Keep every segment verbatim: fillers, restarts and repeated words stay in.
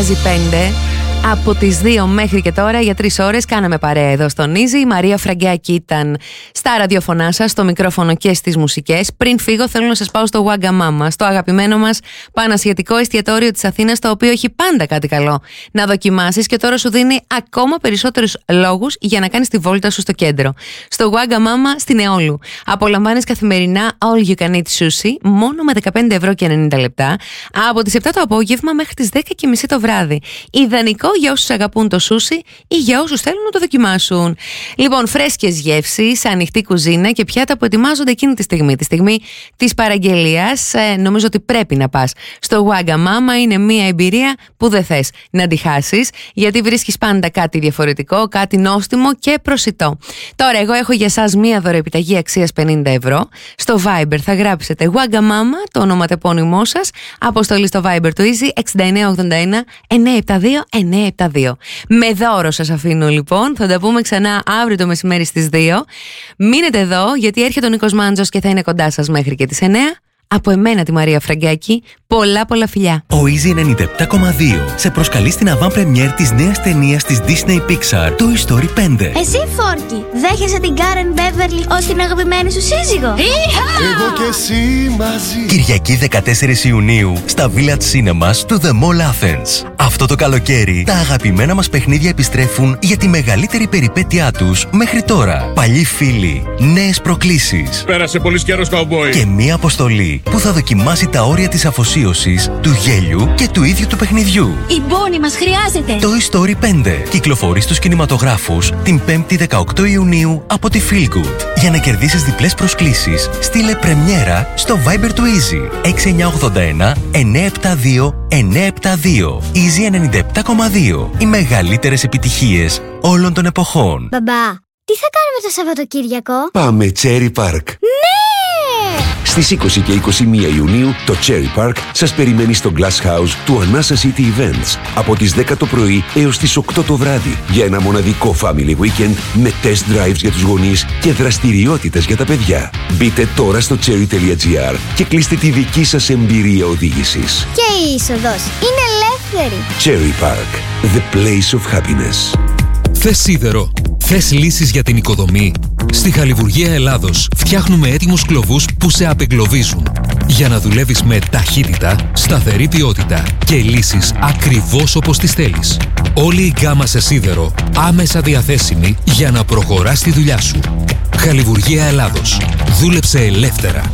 αλλάζει πέντε. Από τις δύο μέχρι και τώρα για τρεις ώρες κάναμε παρέα εδώ στον Easy. Η Μαρία Φραγκιάκη ήταν στα ραδιοφωνά σας, στο μικρόφωνο και στις μουσικές. Πριν φύγω θέλω να σας πάω στο Wagamama, στο αγαπημένο μας πανασιατικό εστιατόριο της Αθήνας, το οποίο έχει πάντα κάτι καλό να δοκιμάσεις και τώρα σου δίνει ακόμα περισσότερους λόγους για να κάνεις τη βόλτα σου στο κέντρο. Στο Wagamama στην Εόλου απολαμβάνεις καθημερινά all you can eat sushi μόνο με δεκαπέντε ευρώ και ενενήντα λεπτά από τις επτά το απόγευμα μέχρι τις δέκα και μισή το βράδυ. Ιδανικό για όσους αγαπούν το σούσι ή για όσους θέλουν να το δοκιμάσουν. Λοιπόν, φρέσκες γεύσεις, ανοιχτή κουζίνα και πιάτα που ετοιμάζονται εκείνη τη στιγμή. Τη στιγμή της παραγγελίας, ε, νομίζω ότι πρέπει να πας στο Wagamama. Είναι μια εμπειρία που δεν θες να τη χάσεις, γιατί βρίσκεις πάντα κάτι διαφορετικό, κάτι νόστιμο και προσιτό. Τώρα, εγώ έχω για εσάς μια δωρεοεπιταγή αξίας πενήντα ευρώ. Στο Viber θα γράψετε Wagamama, το ονοματεπώνυμό σας, αποστολή στο Viber του Easy εξήντα εννέα ογδόντα ένα εννιακόσια εβδομήντα δύο εννιακόσια εβδομήντα δύο. Με δώρο σας αφήνω λοιπόν. Θα τα πούμε ξανά αύριο το μεσημέρι στις δύο. Μείνετε εδώ, γιατί έρχεται ο Νίκος Μάντζος και θα είναι κοντά σας μέχρι και τις εννέα. Από εμένα τη Μαρία Φραγκιάκη, πολλά πολλά φιλιά. Ο Easy ενενήντα επτά κόμμα δύο σε προσκαλεί στην avant-première της νέας ταινίας της Disney Pixar, Toy Story πέντε. Εσύ, Φόρκι, δέχεσαι την Karen Beverly ως την αγαπημένη σου σύζυγο? Εγώ και εσύ μαζί. Κυριακή δεκατέσσερις Ιουνίου στα Village Cinemas του The Mall Athens. Αυτό το καλοκαίρι τα αγαπημένα μας παιχνίδια επιστρέφουν για τη μεγαλύτερη περιπέτειά τους μέχρι τώρα. Παλιοί φίλοι, νέες προκλήσεις. Πέρασε πολύς καιρός, καουμπόι. Και μία αποστολή που θα δοκιμάσει τα όρια της αφοσίωσης, του γέλιου και του ίδιου του παιχνιδιού. Η Bonnie μας χρειάζεται. Toy Story πέντε κυκλοφορεί στους κινηματογράφους την πέμπτη δεκαοκτώ Ιουνίου από τη Feel Good. Για να κερδίσεις διπλές προσκλήσεις, στείλε πρεμιέρα στο Viber του Easy έξι εννιά ογδόντα ένα εννιακόσια εβδομήντα δύο εννιακόσια εβδομήντα δύο. Easy ενενήντα επτά κόμμα δύο. Οι μεγαλύτερες επιτυχίες όλων των εποχών. Μπαμπά, τι θα κάνουμε το Σαββατοκύριακο? Πάμε Cherry Park. Ναι! Στις είκοσι και είκοσι μία Ιουνίου το Cherry Park σας περιμένει στο Glass House του Anasa City Events από τις δέκα το πρωί έως τις οκτώ το βράδυ για ένα μοναδικό family weekend με test drives για τους γονείς και δραστηριότητες για τα παιδιά. Μπείτε τώρα στο cherry τελεία gr και κλείστε τη δική σας εμπειρία οδήγησης. Και η είσοδος είναι ελεύθερη. Cherry Park, the place of happiness. Θες σίδερο? Θες λύσεις για την οικοδομή? Στη Χαλιβουργία Ελλάδος φτιάχνουμε έτοιμους κλωβούς που σε απεγκλωβίζουν για να δουλεύεις με ταχύτητα, σταθερή ποιότητα και λύσεις ακριβώς όπως τις θέλεις. Όλη η γκάμα σε σίδερο άμεσα διαθέσιμη για να προχωράς τη δουλειά σου. Χαλιβουργία Ελλάδος. Δούλεψε ελεύθερα.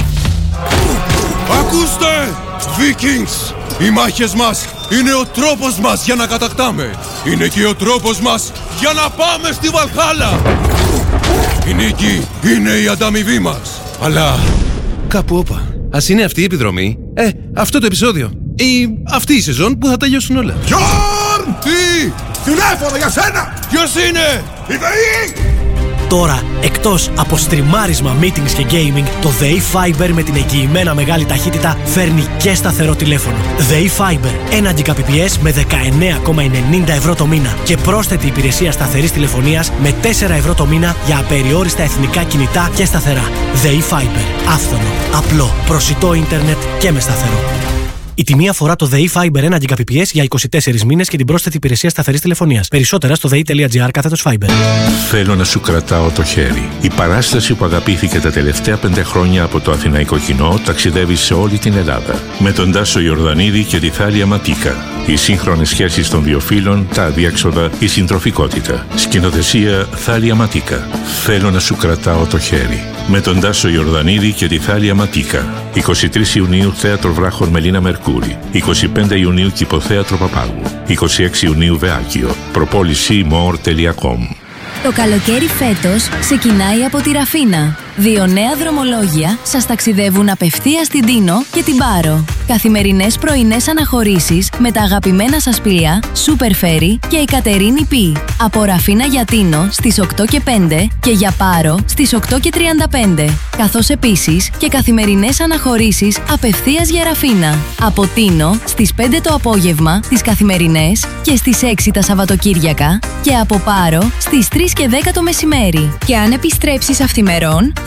Ακούστε, Vikings! Οι μάχες μας είναι ο τρόπος μας για να κατακτάμε. Είναι και ο τρόπος μας για να πάμε στη Βαλχάλα. Η νίκη είναι η ανταμοιβή μας. Αλλά κάπου όπα. Ας είναι αυτή η επιδρομή, ε, αυτό το επεισόδιο ή αυτή η σεζόν που θα τελειώσουν όλα. Γιόρν! Τι! Τηλέφωνο για σένα! Ποιος είναι? Η ΔΕΗ! Τώρα, εκτός από στριμάρισμα, meetings και gaming, το ΔΕΗ Fiber με την εγγυημένα μεγάλη ταχύτητα φέρνει και σταθερό τηλέφωνο. ΔΕΗ Fiber, ένα Gbps με δεκαεννέα κόμμα ενενήντα ευρώ το μήνα και πρόσθετη υπηρεσία σταθερής τηλεφωνίας με τέσσερα ευρώ το μήνα για απεριόριστα εθνικά κινητά και σταθερά. ΔΕΗ Fiber, άφθονο, απλό, προσιτό ίντερνετ και με σταθερό. Η τιμή αφορά το ΔΕΗ Fiber ένα Gbps για είκοσι τέσσερις μήνες και την πρόσθετη υπηρεσία σταθερής τηλεφωνίας. Περισσότερα στο δε ι τελεία τζι άρ κάθετος Fiber. Θέλω να σου κρατάω το χέρι. Η παράσταση που αγαπήθηκε τα τελευταία πέντε χρόνια από το αθηναϊκό κοινό ταξιδεύει σε όλη την Ελλάδα. Με τον Τάσο Ιορδανίδη και τη Θάλια Ματίκα. Οι σύγχρονες σχέσεις των δύο φύλων, τα αδιέξοδα, η συντροφικότητα. Σκηνοθεσία Θάλια Ματίκα. Θέλω να σου κρατάω το χέρι. Με τον Τάσο Ιορδανίδη και τη Θάλια Ματίκα. εικοστή τρίτη Ιουνίου Θέατρο Βράχων Μελίνα Μερκούρη. εικοστή πέμπτη Ιουνίου Κηποθέατρο Παπάγου. εικοστή έκτη Ιουνίου Βεάκιο. Προπόληση more τελεία com. Το καλοκαίρι φέτος ξεκινάει από τη Ραφίνα. Δύο νέα δρομολόγια σας ταξιδεύουν απευθείας στην Τίνο και την Πάρο. Καθημερινές πρωινές αναχωρήσεις με τα αγαπημένα σας πλοία Super Ferry και η Κατερίνη Πι. Από Ραφίνα για Τίνο στις οκτώ και πέντε και για Πάρο στις οκτώ και τριάντα πέντε. Καθώς επίσης και καθημερινές αναχωρήσεις απευθείας για Ραφίνα. Από Τίνο στις πέντε το απόγευμα τις καθημερινές και στις έξι τα Σαββατοκύριακα και από Πάρο στις τρεις και δέκα το μεσημέρι. Και αν επιστρέψεις αυθημερών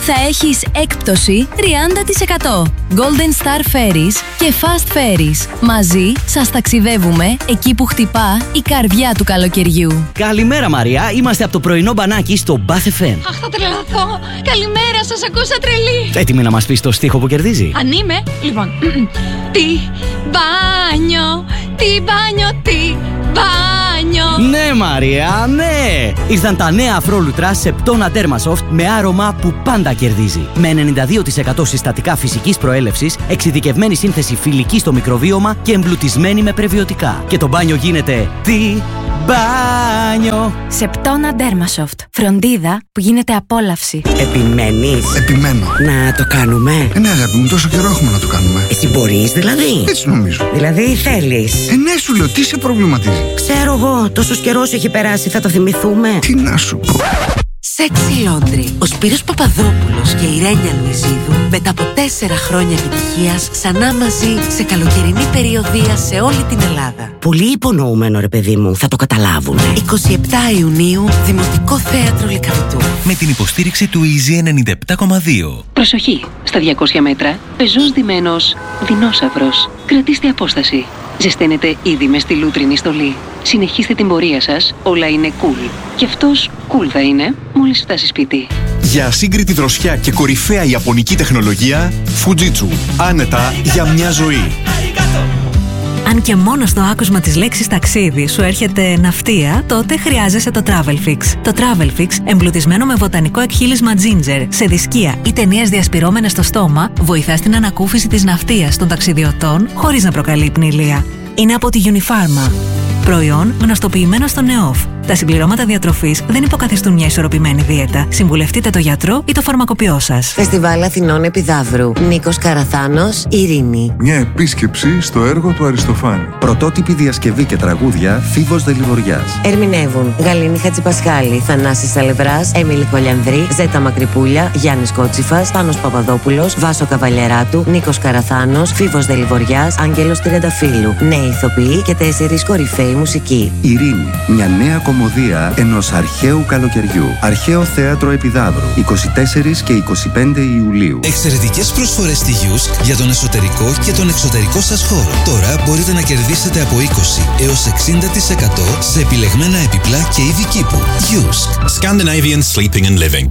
θα έχεις έκπτωση τριάντα τοις εκατό. Golden Star Ferries και Fast Ferries. Μαζί σας ταξιδεύουμε εκεί που χτυπά η καρδιά του καλοκαιριού. Καλημέρα Μαρία, είμαστε από το πρωινό μπανάκι στο Bath εφ εμ. Αχ, θα τρελαθώ. Καλημέρα, σας ακούσα τρελή. Έτοιμη να μας πεις το στίχο που κερδίζει? Αν είμαι, λοιπόν. Τι μπάνιο, τι μπάνιο, τι μπάνιο. Ναι Μαρία, ναι! Ήρθαν τα νέα Afro Ultra Septona Dermasoft με άρωμα που πάντα κερδίζει. Με ενενήντα δύο τοις εκατό συστατικά φυσικής προέλευσης, εξειδικευμένη σύνθεση φιλική στο μικροβίωμα και εμπλουτισμένη με πρεβιωτικά. Και το μπάνιο γίνεται τι μπάνιο. Septona Dermasoft. Φροντίδα που γίνεται απόλαυση. Επιμένεις? Επιμένω. Να το κάνουμε? Ε, ναι αγάπη μου, τόσο καιρό έχουμε να το κάνουμε. Εσύ μπορείς δηλαδή? Έτσι νομίζω. Δηλαδή θέλεις? Ε, ναι σου λέω, τι σε προβληματίζει? Ξέρω εγώ, τόσος καιρός έχει περάσει, θα το θυμηθούμε. Τι να σου πω. Sexy Laundry. Ο Σπύρος Παπαδόπουλος και η Ρένια Λουιζίδου μετά από τέσσερα χρόνια επιτυχίας ξανά μαζί σε καλοκαιρινή περιοδεία σε όλη την Ελλάδα. Πολύ υπονοούμενο ρε παιδί μου, θα το καταλάβουν. εικοστή εβδόμη Ιουνίου, Δημοτικό Θέατρο Λυκαβητού. Με την υποστήριξη του Easy ενενήντα επτά κόμμα δύο. Προσοχή! Στα διακόσια μέτρα, πεζός δεμένος δεινόσαυρος. Κρατήστε απόσταση. Ζεσταίνετε ήδη με στη λούτρινη στολή. Συνεχίστε την πορεία σας, όλα είναι cool. Και αυτός cool θα είναι μόλις φτάσει σπίτι. Για ασύγκριτη δροσιά και κορυφαία ιαπωνική τεχνολογία, Fujitsu. Άνετα για μια ζωή. Αν και μόνο στο άκουσμα της λέξης ταξίδι σου έρχεται ναυτία, τότε χρειάζεσαι το TravelFix. Το TravelFix, εμπλουτισμένο με βοτανικό εκχύλισμα ginger, σε δισκία ή ταινίες διασπυρώμενες στο στόμα, βοηθά στην ανακούφιση της ναυτίας των ταξιδιωτών χωρίς να προκαλεί πνηλία. Είναι από τη Unifarma. Προϊόν γνωστοποιημένο στο ΝΕΟΦ. Τα συμπληρώματα διατροφής δεν υποκαθιστούν μια ισορροπημένη δίαιτα. Συμβουλευτείτε το γιατρό ή το φαρμακοποιό σας. Φεστιβάλ Αθηνών Επιδαύρου. Νίκος Καραθάνος, Ειρήνη. Μια επίσκεψη στο έργο του Αριστοφάνη. Πρωτότυπη διασκευή και τραγούδια Φίβος Δελιβοριάς. Ερμηνεύουν Γαλήνη Χατζηπασχάλη, Θανάσης Σαλευράς, Έμιλη Κολιανδρή, Ζέτα Μακρυπούλια, Γιάννης Κότσιφας, Πάνος Παπαδόπουλος, Βάσο Καβαλιεράτου, Νίκος Καραθάνος, Φίβος Δελιβοριάς, Άγγελος Τριανταφύλου. Νέοι ηθοποιοί και τέσσερις κορυφαίοι μουσικοί. Ειρήνη. Μια νέα κομμωδία ενός αρχαίου καλοκαιριού. Αρχαίο Θέατρο Επιδαύρου. είκοσι τέσσερα και είκοσι πέντε Ιουλίου. Εξαιρετικές προσφορές στη Yusk για τον εσωτερικό και τον εξωτερικό σας χώρο. Τώρα μπορείτε να κερδίσετε από είκοσι έως εξήντα τοις εκατό σε επιλεγμένα επιπλά και είδη κήπου. Yusk. Scandinavian Sleeping and Living.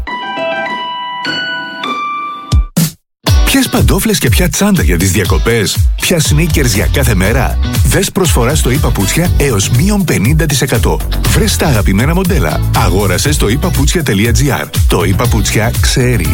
Ποιες παντόφλες και ποια τσάντα για τις διακοπές, ποια sneakers για κάθε μέρα. Δες προσφορά στο ePaputsια έως μείον πενήντα τοις εκατό. Βρες τα αγαπημένα μοντέλα. Αγόρασε στο ePaputsια τελεία τζι άρ. Το ePaputsια ξέρει.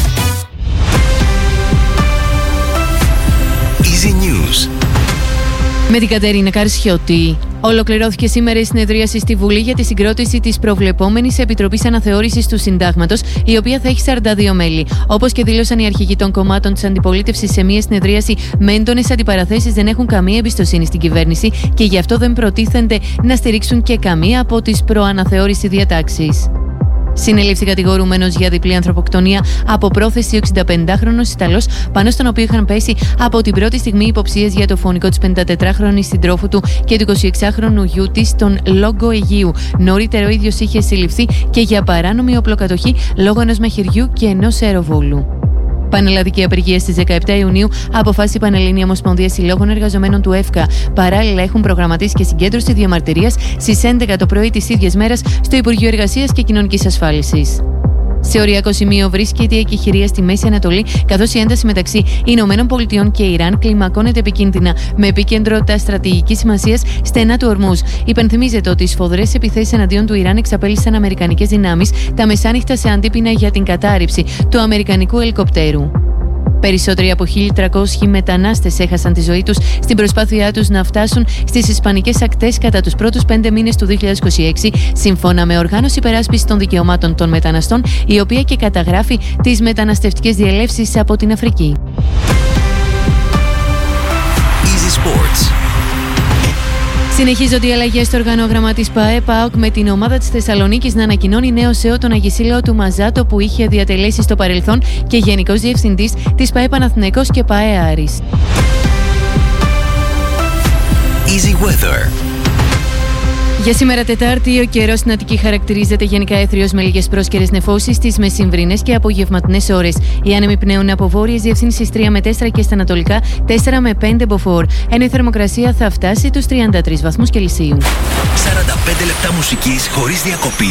Easy News. Με την Κατερίνα Καρσιώτη. Ολοκληρώθηκε σήμερα η συνεδρίαση στη Βουλή για τη συγκρότηση της προβλεπόμενης Επιτροπής Αναθεώρησης του Συντάγματος, η οποία θα έχει σαράντα δύο μέλη. Όπως και δήλωσαν οι αρχηγοί των κομμάτων της αντιπολίτευσης σε μια συνεδρίαση με έντονες αντιπαραθέσεις, δεν έχουν καμία εμπιστοσύνη στην κυβέρνηση και γι' αυτό δεν προτίθενται να στηρίξουν και καμία από τις προαναθεώρηση διατάξεις. Συνελήφθη κατηγορούμενος για διπλή ανθρωποκτονία από πρόθεση ο εξηνταπεντάχρονος Ιταλός, πάνω στον οποίο είχαν πέσει από την πρώτη στιγμή υποψίες για το φωνικό της πενηντατετράχρονης συντρόφου του και του εικοσιεξάχρονου γιού της στον Λόγκο Αιγείου. Νωρίτερα ο ίδιος είχε συλληφθεί και για παράνομη οπλοκατοχή λόγω ενός μαχαιριού και ενός αεροβόλου. Πανελλαδική απεργία στις δεκαεπτά Ιουνίου, αποφάσισε η Πανελλήνια Ομοσπονδία Συλλόγων Εργαζομένων του ΕΦΚΑ. Παράλληλα, έχουν προγραμματίσει και συγκέντρωση διαμαρτυρίας στις έντεκα το πρωί της ίδιας μέρας στο Υπουργείο Εργασίας και Κοινωνικής Ασφάλισης. Σε οριακό σημείο βρίσκεται η εκεχηρία στη Μέση Ανατολή, καθώς η ένταση μεταξύ Ηνωμένων Πολιτειών και Ιράν κλιμακώνεται επικίνδυνα, με επίκεντρο τα στρατηγικής σημασίας στενά του Ορμούζ. Υπενθυμίζεται ότι οι σφοδρές επιθέσεις εναντίον του Ιράν εξαπέλυσαν αμερικανικές δυνάμεις τα μεσάνυχτα σε αντίπεινα για την κατάρριψη του αμερικανικού ελικοπτέρου. Περισσότεροι από χίλια τριακόσιοι μετανάστες έχασαν τη ζωή τους στην προσπάθειά τους να φτάσουν στις ισπανικές ακτές κατά τους πρώτους πέντε μήνες του δύο χιλιάδες είκοσι έξι, σύμφωνα με οργάνωση υπεράσπισης των δικαιωμάτων των μεταναστών, η οποία και καταγράφει τις μεταναστευτικές διελεύσεις από την Αφρική. Easy Sports. Συνεχίζονται οι αλλαγές στο οργανόγραμμα της ΠΑΕ ΠΑΟΚ, με την ομάδα της Θεσσαλονίκης να ανακοινώνει νέο σεό τον Αγισίλαο του Μαζάτο, που είχε διατελέσει στο παρελθόν και γενικός διευθυντής της ΠΑΕ Παναθηναϊκός και ΠΑΕ Άρης. Easy Weather. Για σήμερα Τετάρτη, ο καιρός στην Αττική χαρακτηρίζεται γενικά έθριος με λίγες πρόσκαιρες νεφώσεις στις μεσημβρινές και απογευματινές ώρες. Οι άνεμοι πνέουν από βόρειες διευθύνσεις τρία με τέσσερα και στα ανατολικά τέσσερα με πέντε μποφόρ. Ενώ η θερμοκρασία θα φτάσει τους τριάντα τρεις βαθμούς Κελσίου. σαράντα πέντε λεπτά μουσικής χωρίς διακοπή.